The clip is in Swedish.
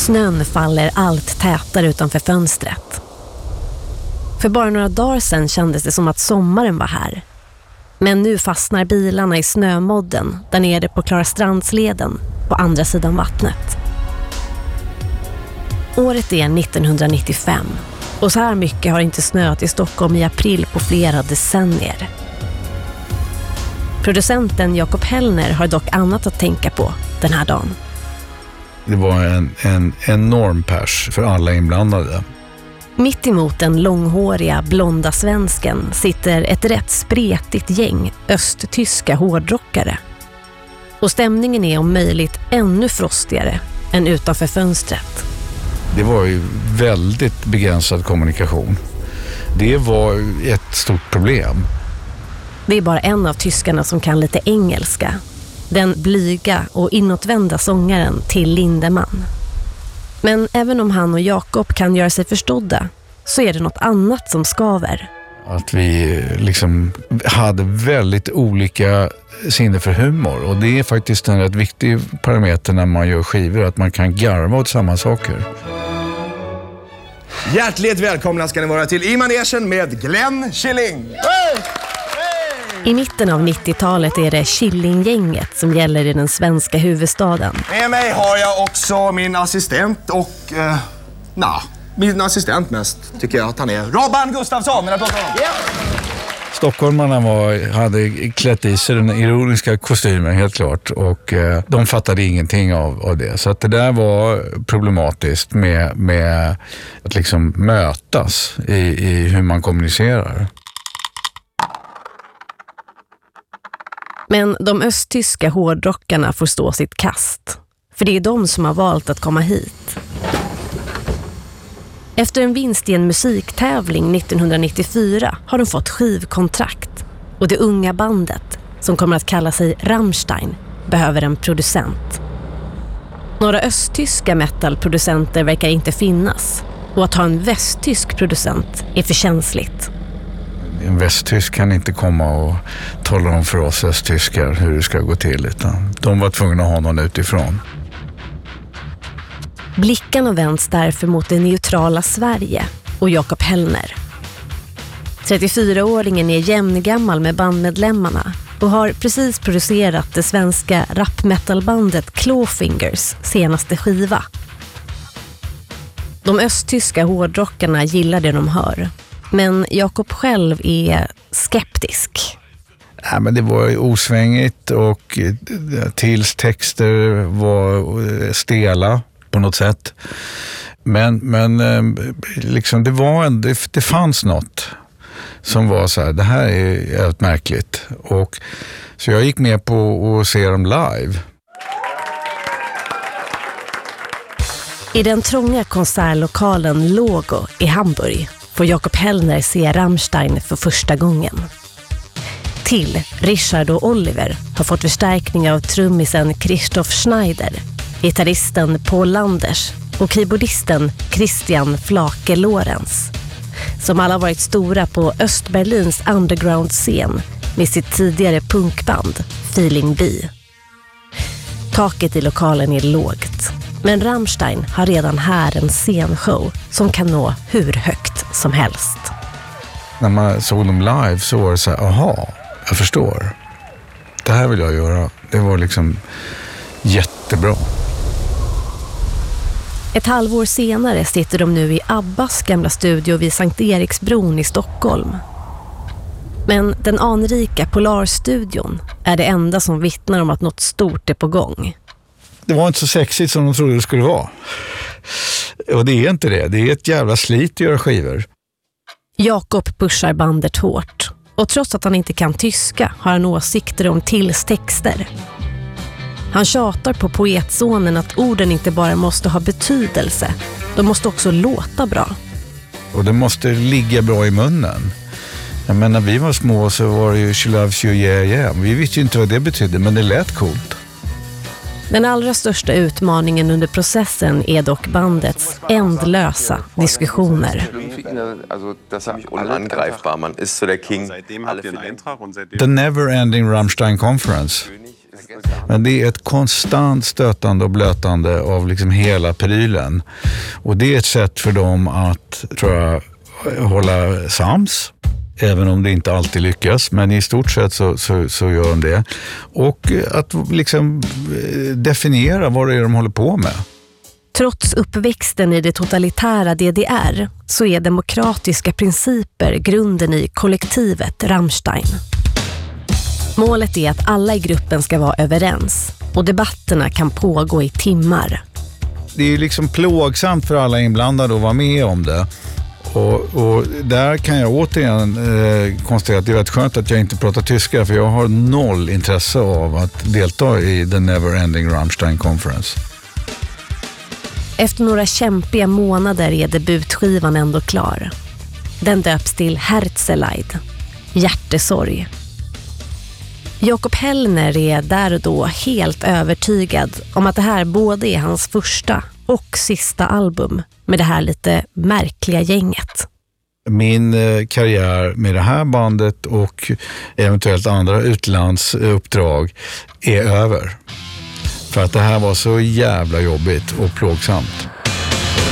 Snön faller allt tätare utanför fönstret. För bara några dagar sedan kändes det som att sommaren var här. Men nu fastnar bilarna i snömodden där nere på Klarastrandsleden på andra sidan vattnet. Året är 1995 och så här mycket har inte snöat i Stockholm i april på flera decennier. Producenten Jakob Hellner har dock annat att tänka på den här dagen. Det var en enorm pers för alla inblandade. Mitt emot den långhåriga, blonda svensken sitter ett rätt spretigt gäng östtyska hårdrockare. Och stämningen är om möjligt ännu frostigare än utanför fönstret. Det var ju väldigt begränsad kommunikation. Det var ett stort problem. Det är bara en av tyskarna som kan lite engelska. Den blyga och inåtvända sångaren Till Lindemann. Men även om han och Jakob kan göra sig förstådda så är det något annat som skaver. Att vi liksom hade väldigt olika sinne för humor. Och det är faktiskt en rätt viktig parameter när man gör skivor. Att man kan garva åt samma saker. Hjärtligt välkomna ska ni vara till I manegen med Glenn Killing. I mitten av 90-talet är det Killinggänget som gäller i den svenska huvudstaden. Med mig har jag också min assistent och... min assistent mest tycker jag att han är. Robban Gustafsson, när pratar om. Stockholmarna hade klätt i sig den ironiska kostymen helt klart och de fattade ingenting av det. Så att det där var problematiskt med att liksom mötas i hur man kommunicerar. Men de östtyska hårdrockarna får stå sitt kast. För det är de som har valt att komma hit. Efter en vinst i en musiktävling 1994 har de fått skivkontrakt. Och det unga bandet, som kommer att kalla sig Rammstein, behöver en producent. Några östtyska metalproducenter verkar inte finnas. Och att ha en västtysk producent är för känsligt. En västtysk kan inte komma och tala om för oss östtyskar hur det ska gå till, utan de var tvungna att ha någon utifrån. Blickarna vänds därför mot det neutrala Sverige och Jakob Hellner. 34-åringen är jämngammal med bandmedlemmarna och har precis producerat det svenska rapmetalbandet Clawfingers senaste skiva. De östtyska hårdrockarna gillar det de hör. Men Jakob själv är skeptisk. Ja, men det var osvängigt och Tills texter var stela på något sätt. Men liksom det fanns något som var så här, det här är helt märkligt. Och så jag gick med på att se dem live. I den trånga konsertlokalen Logo i Hamburg får Jakob Hellner se Rammstein för första gången. Till Richard och Oliver har fått förstärkning av trummisen Christoph Schneider, gitarristen Paul Landers och keyboardisten Christian Flake Lorenz, som alla varit stora på Östberlins underground-scen med sitt tidigare punkband Feeling B. Taket i lokalen är lågt, men Rammstein har redan här en scenshow som kan nå hur högt som helst. När man såg dem live så var det så här, aha, jag förstår. Det här vill jag göra. Det var liksom jättebra. Ett halvår senare sitter de nu i Abbas gamla studio vid Sankt Eriksbron i Stockholm. Men den anrika Polarstudion är det enda som vittnar om att något stort är på gång. Det var inte så sexigt som de trodde det skulle vara. Och det är inte det. Det är ett jävla slit att göra skivor. Jakob pushar bandet hårt. Och trots att han inte kan tyska har han åsikter om Tills texter. Han tjatar på poetsonen att orden inte bara måste ha betydelse. De måste också låta bra. Och det måste ligga bra i munnen. Jag menar, när vi var små så var det ju She loves you, yeah, yeah. Vi visste ju inte vad det betydde, men det lät coolt. Den allra största utmaningen under processen är dock bandets ändlösa diskussioner. The never-ending Rammstein Conference. Men det är ett konstant stötande och blötande av liksom hela prylen. Och det är ett sätt för dem att, tror jag, hålla sams. Även om det inte alltid lyckas, men i stort sett så gör de det. Och att liksom definiera vad det är de håller på med. Trots uppväxten i det totalitära DDR så är demokratiska principer grunden i kollektivet Rammstein. Målet är att alla i gruppen ska vara överens och debatterna kan pågå i timmar. Det är liksom plågsamt för alla inblandade att vara med om det. Och där kan jag återigen konstatera att det är rätt skönt att jag inte pratar tyska, för jag har noll intresse av att delta i the Never-Ending Rammstein Conference. Efter några kämpiga månader är debutskivan ändå klar. Den döps till Herzeleid, hjärtesorg. Jakob Hellner är där och då helt övertygad om att det här både är hans första och sista album med det här lite märkliga gänget. Min karriär med det här bandet och eventuellt andra utlandsuppdrag är över. För att det här var så jävla jobbigt och plågsamt.